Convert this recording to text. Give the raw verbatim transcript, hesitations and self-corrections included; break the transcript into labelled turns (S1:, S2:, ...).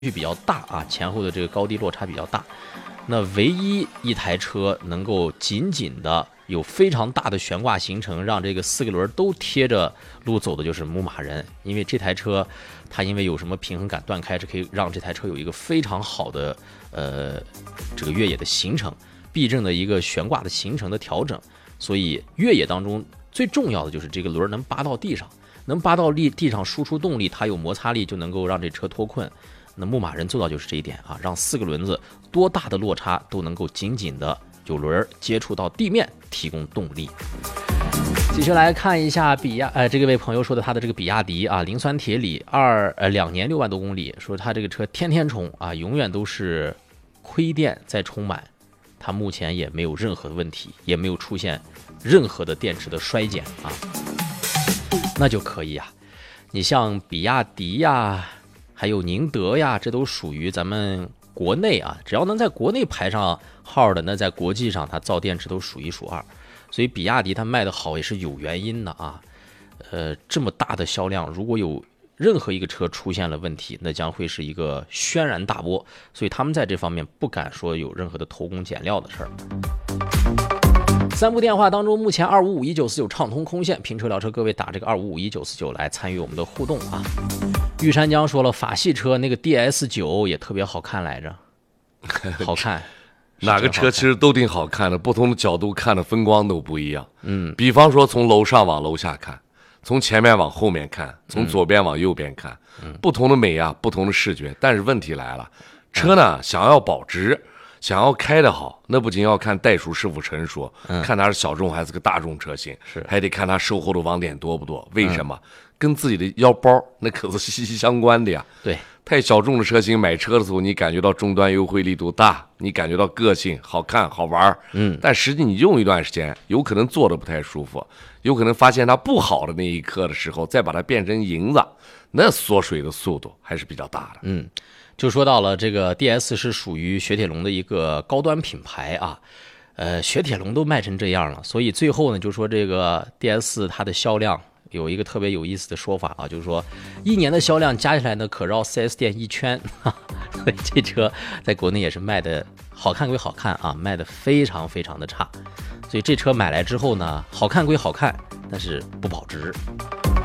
S1: 距比较大啊，前后的这个高低落差比较大。那唯一一台车能够紧紧的有非常大的悬挂行程，让这个四个轮都贴着路走的就是牧马人，因为这台车它因为有什么平衡感断开，是可以让这台车有一个非常好的呃这个越野的行程，避震的一个悬挂的行程的调整。所以越野当中最重要的就是这个轮能扒到地上，能扒到地地上输出动力，它有摩擦力就能够让这车脱困。那牧马人做到就是这一点啊，让四个轮子多大的落差都能够紧紧的有轮接触到地面，提供动力。继续来看一下比亚，呃，这个位朋友说的他的这个比亚迪啊，磷酸铁锂二呃两年六万多公里，说他这个车天天充啊，永远都是亏电再充满，他目前也没有任何问题，也没有出现任何的电池的衰减啊，那就可以啊。你像比亚迪呀，还有宁德呀，这都属于咱们国内啊，只要能在国内排上号的，那在国际上它造电池都数一数二。所以比亚迪它卖的好也是有原因的啊。呃，这么大的销量，如果有任何一个车出现了问题，那将会是一个轩然大波。所以他们在这方面不敢说有任何的偷工减料的事儿。三部电话当中，目前二五五一九四九畅通空线，评车聊车，各位打这个二五五一九四九来参与我们的互动啊。玉山江说了，法系车那个 D S 九 也特别好看来着，好看。
S2: 哪个车其实都挺好看的，不同的角度看的风光都不一样。
S1: 嗯，
S2: 比方说从楼上往楼下看，从前面往后面看，从左边往右边看，嗯、不同的美啊，不同的视觉。但是问题来了，车呢、嗯、想要保值，想要开得好，那不仅要看代数师傅陈说，嗯、看它是小众还是个大众车型，
S1: 是
S2: 还得看它售后的网点多不多。为什么？嗯、跟自己的腰包那可是息息相关的呀。
S1: 对。
S2: 太小众的车型，买车的时候你感觉到终端优惠力度大，你感觉到个性好看好玩，
S1: 嗯，
S2: 但实际你用一段时间，有可能坐的不太舒服，有可能发现它不好的那一刻的时候，再把它变成银子，那缩水的速度还是比较大的。
S1: 嗯，就说到了这个 D S 是属于雪铁龙的一个高端品牌啊，呃，雪铁龙都卖成这样了，所以最后呢，就说这个 D S 它的销量。有一个特别有意思的说法啊，就是说一年的销量加起来呢，可绕 四 S 店一圈。所以这车在国内也是卖的好看归好看啊，卖的非常非常的差。所以这车买来之后呢，好看归好看，但是不保值。